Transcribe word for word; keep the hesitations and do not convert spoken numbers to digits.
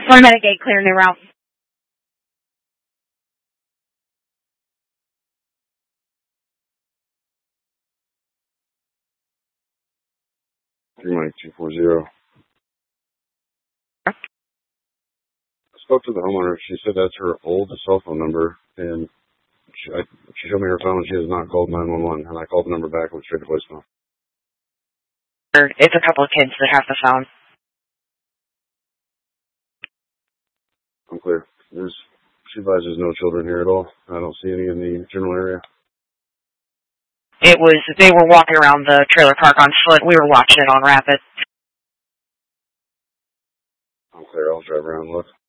So I'm at a gate clearing their route. three nine two four zero. I spoke to the homeowner. She said that's her old cell phone number, and she, I, she showed me her phone, and she has not called nine one one, and I called the number back and went straight to voicemail. It's a couple of kids that have the phone. I'm clear. There's, she advises no children here at all. I don't see any in the general area. It was, they were walking around the trailer park on foot. We were watching it on Rapid. I'm clear. I'll drive around and look.